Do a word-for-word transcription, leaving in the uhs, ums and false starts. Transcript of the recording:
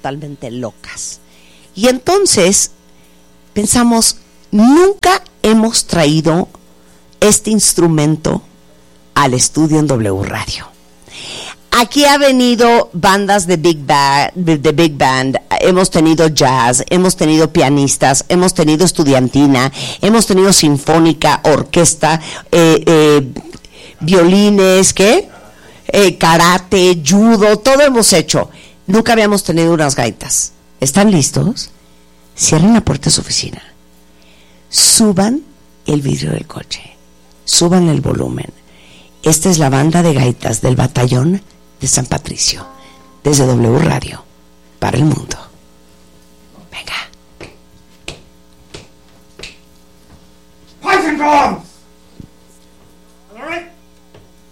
totalmente locas. Y entonces pensamos, nunca hemos traído este instrumento al estudio en W Radio. Aquí ha venido bandas de big band, de big band, hemos tenido jazz, hemos tenido pianistas, hemos tenido estudiantina, hemos tenido sinfónica, orquesta, eh, eh, violines, ¿qué? Eh, karate, judo, todo hemos hecho. Nunca habíamos tenido unas gaitas. ¿Están listos? Cierren la puerta de su oficina. Suban el vidrio del coche. Suban el volumen. Esta es la banda de gaitas del batallón de San Patricio, desde W Radio, para el mundo. Venga. Pipes and drums! All right?